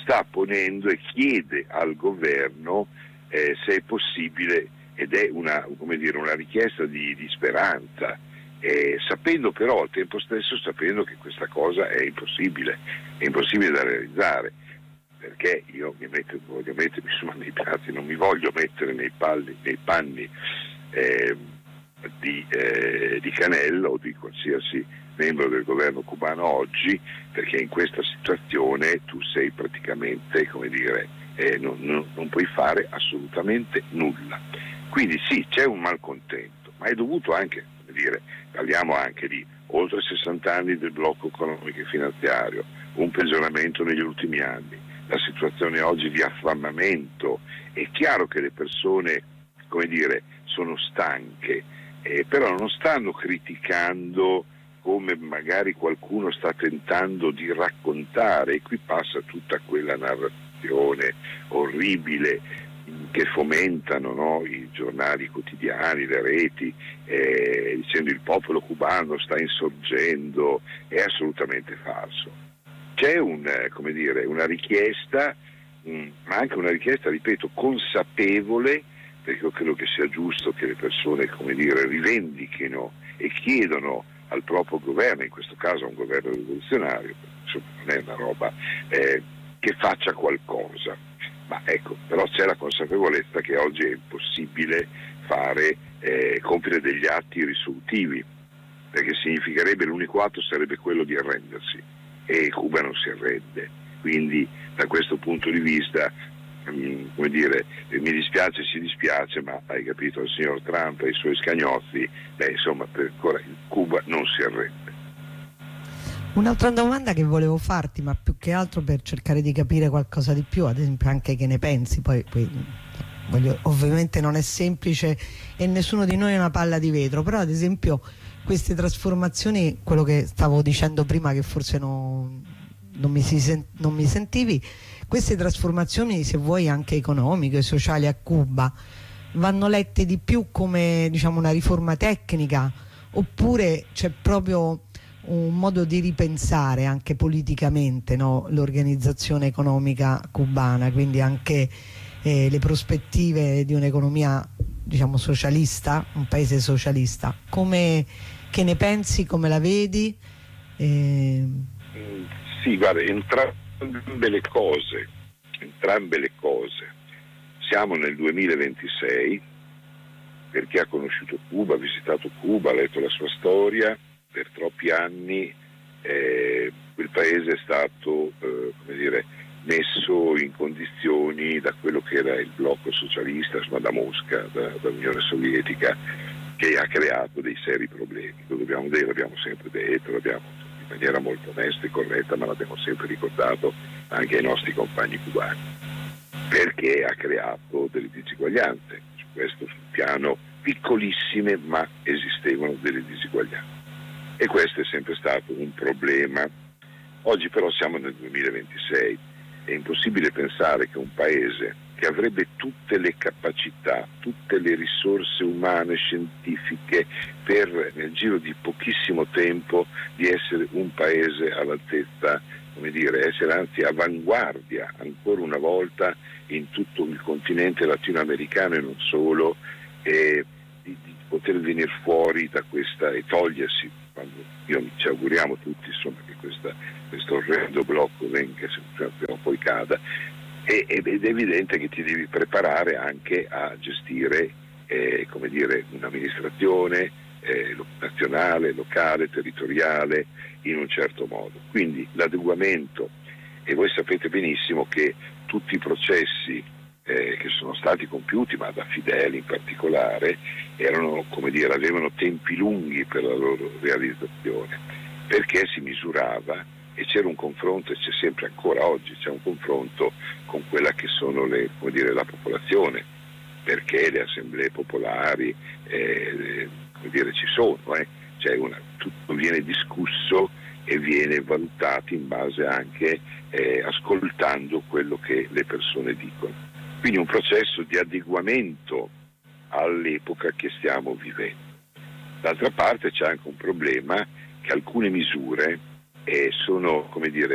sta ponendo e chiede al governo se è possibile, ed è una richiesta di speranza, sapendo però al tempo stesso sapendo che questa cosa è impossibile da realizzare, perché io voglio mettermi su nei piatti, non mi voglio mettere nei panni di Canella o di qualsiasi membro del governo cubano oggi, perché in questa situazione tu sei praticamente, non puoi fare assolutamente nulla. Quindi sì, c'è un malcontento, ma è dovuto anche, parliamo anche di oltre 60 anni del blocco economico e finanziario, un peggioramento negli ultimi anni, la situazione oggi di affamamento. È chiaro che le persone, sono stanche, però non stanno criticando come magari qualcuno sta tentando di raccontare, e qui passa tutta quella narrazione orribile che fomentano, no? I giornali quotidiani, le reti, dicendo il popolo cubano sta insorgendo. È assolutamente falso. C'è una richiesta, ma anche una richiesta, ripeto, consapevole, perché io credo che sia giusto che le persone, rivendichino e chiedono al proprio governo, in questo caso a un governo rivoluzionario, insomma non è una roba che faccia qualcosa, ma ecco, però c'è la consapevolezza che oggi è impossibile compiere degli atti risolutivi, perché significherebbe, l'unico atto sarebbe quello di arrendersi, e Cuba non si arrende. Quindi da questo punto di vista mi dispiace, ci dispiace, ma hai capito, il signor Trump e i suoi scagnozzi, Cuba non si arrende. Un'altra domanda che volevo farti, ma più che altro per cercare di capire qualcosa di più, ad esempio anche che ne pensi, poi ovviamente non è semplice e nessuno di noi è una palla di vetro, però ad esempio queste trasformazioni, quello che stavo dicendo prima che forse non mi sentivi, queste trasformazioni, se vuoi anche economiche e sociali a Cuba, vanno lette di più come una riforma tecnica, oppure c'è proprio un modo di ripensare anche politicamente, no? L'organizzazione economica cubana, quindi anche le prospettive di un'economia socialista, un paese socialista. Che ne pensi, come la vedi? Sì, guarda, entrambe le cose. Siamo nel 2026, per chi ha conosciuto Cuba, ha visitato Cuba, ha letto la sua storia, per troppi anni quel paese è stato messo in condizioni da quello che era il blocco socialista, da Mosca, dall'Unione Sovietica, che ha creato dei seri problemi. Lo dobbiamo dire, l'abbiamo sempre detto, l'abbiamo in maniera molto onesta e corretta, ma l'abbiamo sempre ricordato anche ai nostri compagni cubani, perché ha creato delle diseguaglianze. Sul piano piccolissime, ma esistevano delle diseguaglianze, e questo è sempre stato un problema. Oggi però siamo nel 2026, è impossibile pensare che un paese che avrebbe tutte le capacità, tutte le risorse umane, scientifiche, per nel giro di pochissimo tempo di essere un paese all'altezza, essere anzi avanguardia ancora una volta in tutto il continente latinoamericano e non solo, di poter venire fuori da questa e togliersi, quando ci auguriamo tutti che questo orrendo blocco venga, se prima o poi cada, ed è evidente che ti devi preparare anche a gestire un'amministrazione nazionale, locale, territoriale in un certo modo. Quindi l'adeguamento, e voi sapete benissimo che tutti i processi che sono stati compiuti, ma da Fidel in particolare, avevano tempi lunghi per la loro realizzazione, perché si misurava e c'era un confronto, e c'è sempre ancora oggi, c'è un confronto con quella che sono la popolazione, perché le assemblee popolari ci sono, tutto viene discusso e viene valutato in base anche ascoltando quello che le persone dicono. Quindi un processo di adeguamento all'epoca che stiamo vivendo. D'altra parte c'è anche un problema che alcune misure sono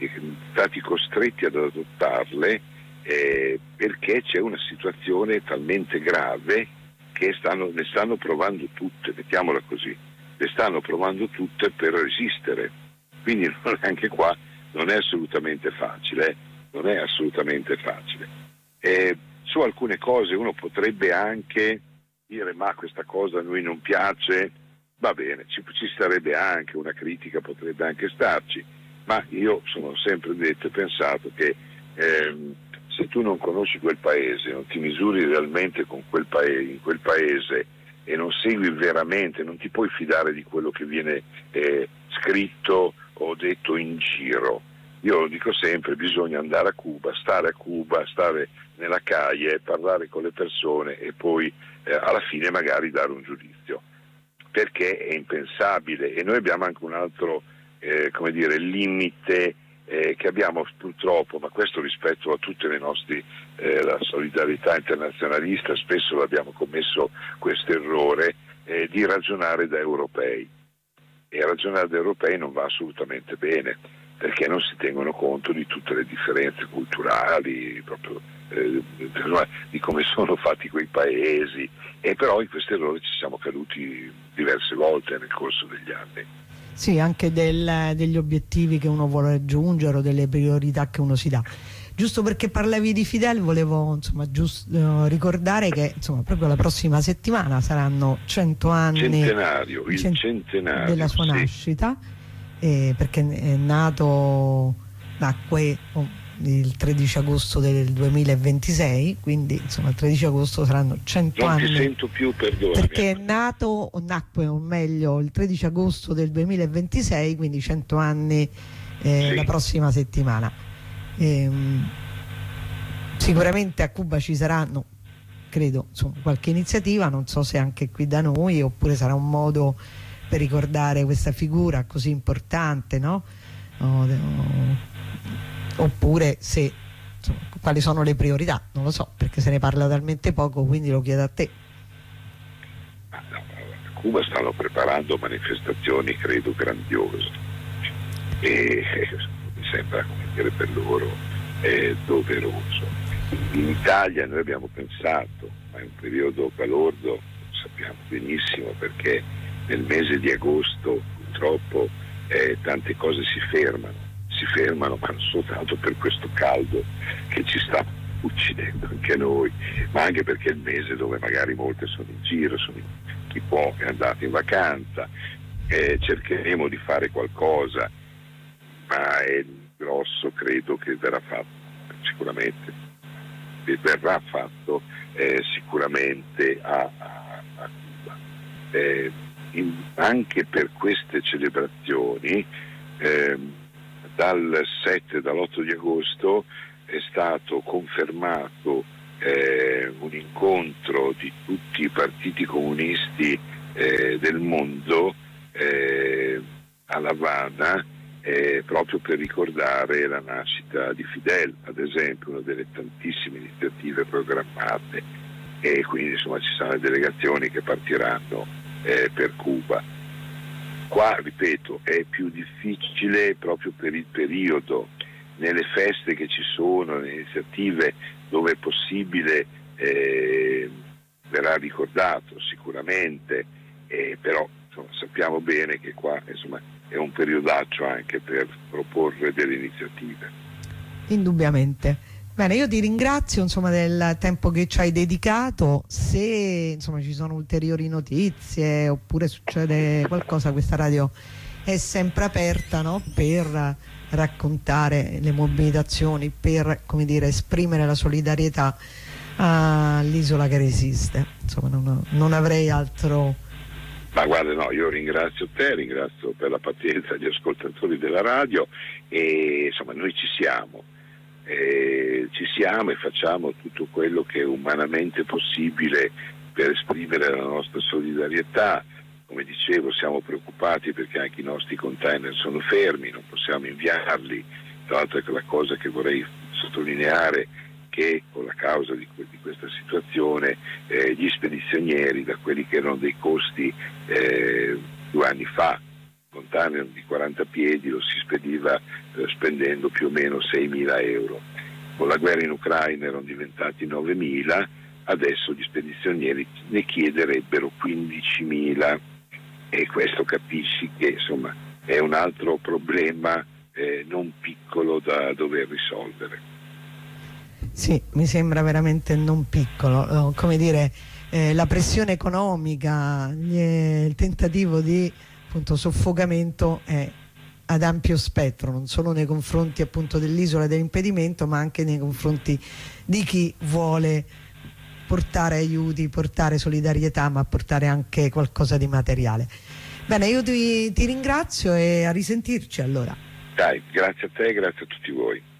stati costretti ad adottarle perché c'è una situazione talmente grave che ne stanno provando tutte, mettiamola così, le stanno provando tutte per resistere. Quindi anche qua non è assolutamente facile, non è assolutamente facile. Su alcune cose uno potrebbe anche dire ma questa cosa a noi non piace, va bene, ci starebbe anche una critica, potrebbe anche starci, ma io sono sempre detto e pensato che se tu non conosci quel paese, non ti misuri realmente con quel in quel paese e non segui veramente, non ti puoi fidare di quello che viene scritto o detto in giro. Io lo dico sempre, bisogna andare a Cuba, stare nella calle, parlare con le persone e poi alla fine magari dare un giudizio, perché è impensabile. E noi abbiamo anche un altro limite che abbiamo purtroppo, ma questo rispetto a tutte le nostre la solidarietà internazionalista, spesso abbiamo commesso questo errore di ragionare da europei, e ragionare da europei non va assolutamente bene, perché non si tengono conto di tutte le differenze culturali, proprio di come sono fatti quei paesi, e però in questo errore ci siamo caduti diverse volte nel corso degli anni. Sì, anche degli obiettivi che uno vuole raggiungere o delle priorità che uno si dà. Giusto perché parlavi di Fidel, volevo ricordare che proprio la prossima settimana saranno 100 anni centenario della sua nascita, perché nacque il 13 agosto del 2026, quindi il 13 agosto saranno 100 anni. Non ti sento più, perdonami. Perché nacque il 13 agosto del 2026, quindi 100 anni sì. La prossima settimana. Sicuramente a Cuba ci saranno, credo, qualche iniziativa, non so se anche qui da noi, oppure sarà un modo per ricordare questa figura così importante, no? Oppure quali sono le priorità, non lo so, perché se ne parla talmente poco, quindi lo chiedo a te. A Cuba stanno preparando manifestazioni credo grandiose e mi sembra, come dire, per loro doveroso. In Italia noi abbiamo pensato, ma è un periodo balordo, lo sappiamo benissimo, perché nel mese di agosto purtroppo tante cose si fermano, ma non soltanto per questo caldo che ci sta uccidendo anche noi, ma anche perché è il mese dove magari molte sono in giro, chi può è andato in vacanza, cercheremo di fare qualcosa, ma è grosso, credo che verrà fatto sicuramente a Cuba. Anche per queste celebrazioni dall'8 di agosto è stato confermato un incontro di tutti i partiti comunisti del mondo a La Habana, proprio per ricordare la nascita di Fidel, ad esempio, una delle tantissime iniziative programmate, e quindi ci saranno delegazioni che partiranno per Cuba. Qua, ripeto, è più difficile proprio per il periodo. Nelle feste che ci sono, nelle iniziative dove è possibile verrà ricordato sicuramente, però sappiamo bene che qua è un periodaccio anche per proporre delle iniziative. Indubbiamente. Bene, io ti ringrazio del tempo che ci hai dedicato. Se ci sono ulteriori notizie oppure succede qualcosa, questa radio è sempre aperta, no? Per raccontare le mobilitazioni, per esprimere la solidarietà all'isola che resiste. Non avrei altro. Ma guarda, no, io ringrazio te, ringrazio per la pazienza gli ascoltatori della radio, e noi ci siamo e facciamo tutto quello che è umanamente possibile per esprimere la nostra solidarietà. Come dicevo, siamo preoccupati perché anche i nostri container sono fermi, non possiamo inviarli. Tra l'altro, la cosa che vorrei sottolineare, che con la causa di questa situazione gli spedizionieri, da quelli che erano dei costi 2 anni fa container di 40 piedi lo si spediva spendendo più o meno 6.000 euro. Con la guerra in Ucraina erano diventati 9.000, adesso gli spedizionieri ne chiederebbero 15.000 e questo capisci che insomma è un altro problema non piccolo da dover risolvere. Sì, mi sembra veramente non piccolo, come dire, la pressione economica, il tentativo di appunto soffocamento è ad ampio spettro, non solo nei confronti appunto dell'isola dell'impedimento, ma anche nei confronti di chi vuole portare aiuti, portare solidarietà, ma portare anche qualcosa di materiale. Bene, io ti ringrazio e a risentirci allora. Dai, grazie a te, grazie a tutti voi.